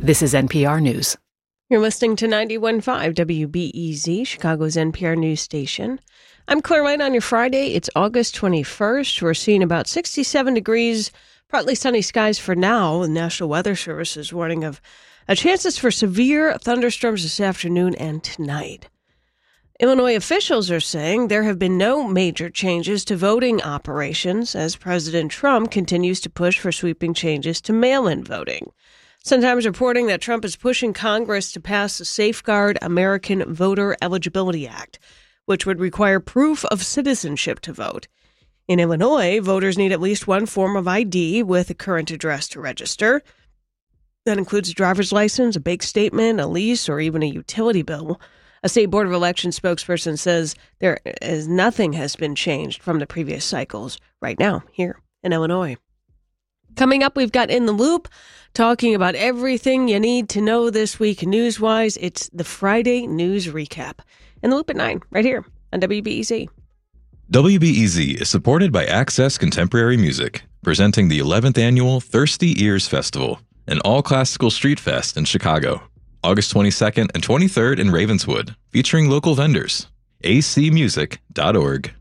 This is NPR News. You're listening to 91.5 WBEZ, Chicago's NPR news station. I'm Claire White on your Friday. It's August 21st. We're seeing about 67 degrees, partly sunny skies for now. The National Weather Service is warning of chances for severe thunderstorms this afternoon and tonight. Illinois officials are saying there have been no major changes to voting operations as President Trump continues to push for sweeping changes to mail-in voting. Sun-Times reporting that Trump is pushing Congress to pass the Safeguard American Voter Eligibility Act, which would require proof of citizenship to vote. In Illinois, voters need at least one form of ID with a current address to register. That includes a driver's license, a bank statement, a lease, or even a utility bill. A state board of election spokesperson says nothing has been changed from the previous cycles right now here in Illinois. Coming up, we've got In the Loop, talking about everything you need to know this week news-wise. It's the Friday News Recap. In the Loop at 9, right here on WBEZ. WBEZ is supported by Access Contemporary Music, presenting the 11th annual Thirsty Ears Festival, an all-classical street fest in Chicago. August 22nd and 23rd in Ravenswood, featuring local vendors. acmusic.org.